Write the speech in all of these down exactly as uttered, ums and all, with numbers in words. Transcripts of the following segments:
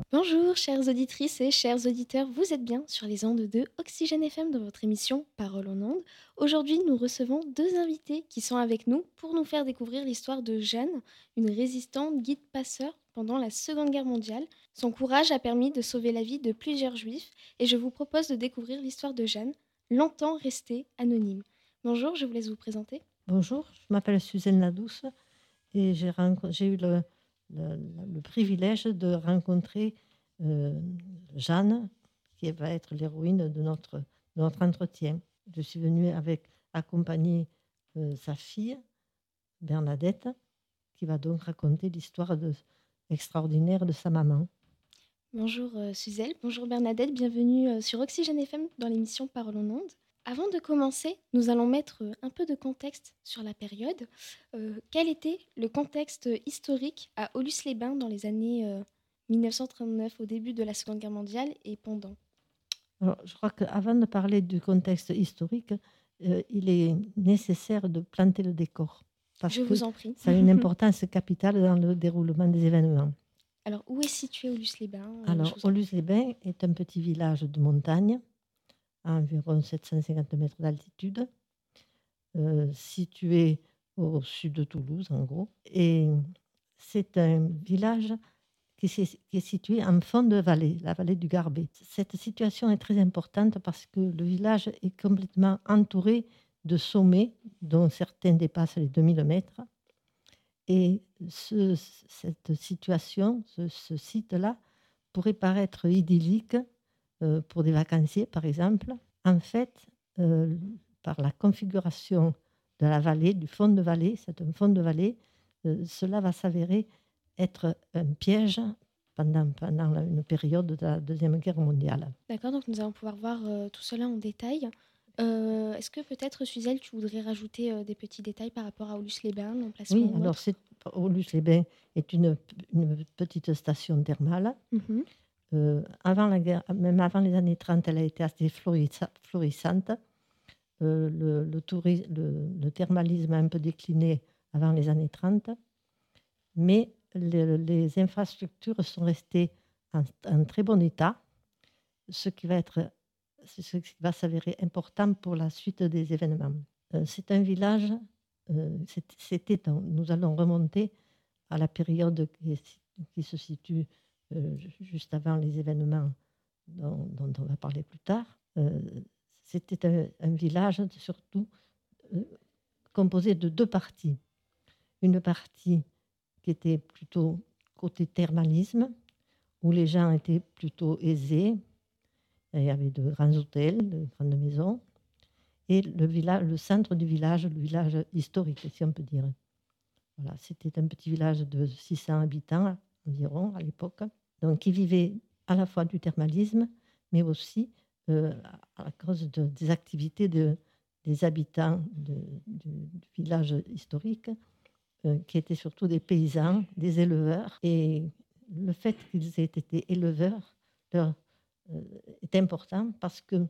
Bonjour, chères auditrices et chers auditeurs, vous êtes bien sur les ondes de Oxygène F M dans votre émission Parole en ondes. Aujourd'hui, nous recevons deux invités qui sont avec nous pour nous faire découvrir l'histoire de Jeanne, une résistante guide-passeur pendant la Seconde Guerre mondiale. Son courage a permis de sauver la vie de plusieurs juifs et je vous propose de découvrir l'histoire de Jeanne, longtemps restée anonyme. Bonjour, je vous laisse vous présenter. Bonjour, je m'appelle Suzanne Ladouce et j'ai, renco- j'ai eu le, le- le privilège de rencontrer euh, Jeanne, qui va être l'héroïne de notre, de notre entretien. Je suis venue avec, accompagner euh, sa fille, Bernadette, qui va donc raconter l'histoire de- extraordinaire de sa maman. Bonjour euh, Suzelle, bonjour Bernadette, bienvenue euh, sur Oxygène F M dans l'émission Parole en ondes. Avant de commencer, nous allons mettre euh, un peu de contexte sur la période. Euh, quel était le contexte historique à Aulus-les-Bains dans les années euh, mille neuf cent trente-neuf, au début de la Seconde Guerre mondiale et pendant? Alors, je crois qu'avant de parler du contexte historique, euh, il est nécessaire de planter le décor, parce Je que vous en prie. ça a une importance capitale dans le déroulement des événements. Alors, où est situé Aulus-les-Bains? Euh, je Alors, vous en prie. Aulus-les-Bains est un petit village de montagne, à environ sept cent cinquante mètres d'altitude, euh, situé au sud de Toulouse, en gros. Et c'est un village qui, s'est- qui est situé en fond de vallée, la vallée du Garbet. Cette situation est très importante parce que le village est complètement entouré de sommets, dont certains dépassent les deux mille mètres. Et ce- cette situation, ce, ce site-là, pourrait paraître idyllique euh, pour des vacanciers, par exemple. En fait, euh, par la configuration de la vallée, du fond de vallée, c'est un fond de vallée, euh, cela va s'avérer être un piège pendant, pendant la- une période de la Deuxième Guerre mondiale. D'accord, donc nous allons pouvoir voir euh, tout cela en détail. Euh, Est-ce que peut-être, Suzelle, tu voudrais rajouter euh, des petits détails par rapport à Aulus-les-Bains, l'emplacement Oui, ou alors autre? c'est, Aulus-les-Bains est une, une petite station thermale. Mhm. Euh, avant la guerre, même avant les années trente, elle a été assez florissa- florissante. Euh, le, le, tourisme, le, le thermalisme a un peu décliné avant les années trente, mais le- les infrastructures sont restées en, en très bon état, ce qui va être, ce qui va s'avérer important pour la suite des événements. Euh, c'est un village, euh, c'est- c'était, dans- nous allons remonter à la période qui, est- qui se situe euh, ju- juste avant les événements dont, dont on va parler plus tard. Euh, C'était un, un village surtout euh, composé de deux parties. Une partie qui était plutôt côté thermalisme, où les gens étaient plutôt aisés. Il y avait de grands hôtels, de grandes maisons. Et le, village, le centre du village, le village historique, si on peut dire. Voilà, c'était un petit village de six cents habitants environ à l'époque, donc qui vivait à la fois du thermalisme, mais aussi euh, à cause de, des activités de, des habitants de, du, du village historique, euh, qui étaient surtout des paysans, des éleveurs. Et le fait qu'ils aient été éleveurs leur, euh, est important parce que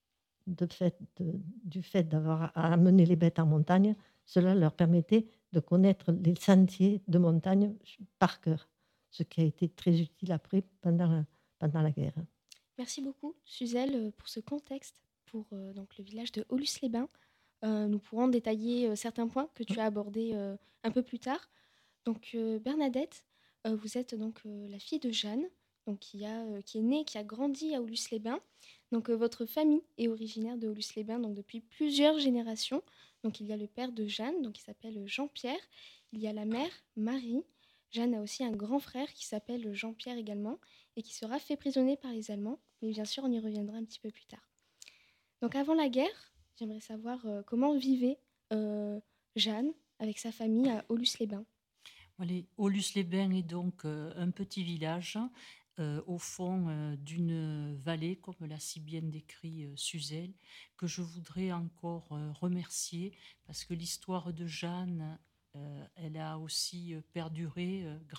de fait, de, du fait d'avoir à amener les bêtes en montagne, cela leur permettait de connaître les sentiers de montagne par cœur, ce qui a été très utile après pendant la, pendant la guerre. Merci beaucoup, Suzelle, euh, pour ce contexte pour euh, donc, le village de Aulus-les-Bains. Euh, nous pourrons détailler euh, certains points que tu as abordés euh, un peu plus tard. Donc, euh, Bernadette, euh, vous êtes donc euh, la fille de Jeanne, donc, qui, a, euh, qui est née, qui a grandi à Aulus-les-Bains. Donc, euh, votre famille est originaire de Aulus-les-Bains donc, depuis plusieurs générations. Donc, il y a le père de Jeanne, donc, qui s'appelle Jean-Pierre. Il y a la mère, Marie. Jeanne a aussi un grand frère qui s'appelle Jean-Pierre également et qui sera fait prisonnier par les Allemands. Mais bien sûr, on y reviendra un petit peu plus tard. Donc avant la guerre, j'aimerais savoir euh, comment vivait euh, Jeanne avec sa famille à Aulus-les-Bains. Voilà, Aulus-les-Bains est donc euh, un petit village euh, au fond euh, d'une vallée, comme l'a si bien décrit euh, Suzelle, que je voudrais encore euh, remercier parce que l'histoire de Jeanne, euh, elle a aussi euh, perduré euh,